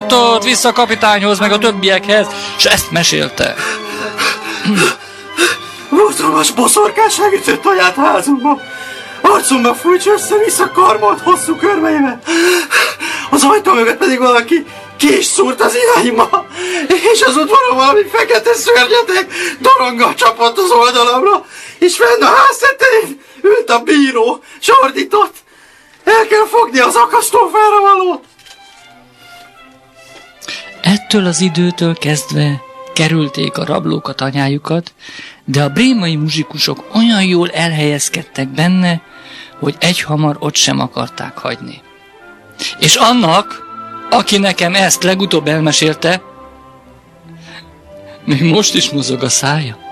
doktor, vissza a kapitányhoz, meg a többiekhez, és ezt mesélte. Borzalmas boszorkányság ütött aját házunkba. Arcomba fújts össze-vissza karmolt hosszú körmeivel. Az ajtó mögött pedig valaki ki is szúrt az irányba, és az udvaron valami fekete szörnyetek doronggal csapott az oldalamra, és fenn a ház tetején ült a bíró, s ordított. El kell fogni az akasztófára valót. Ettől az időtől kezdve kerülték a rablókat anyájukat, de a brémai muzsikusok olyan jól elhelyezkedtek benne, hogy egyhamar ott sem akarták hagyni. És annak, aki nekem ezt legutóbb elmesélte, még most is mozog a szája.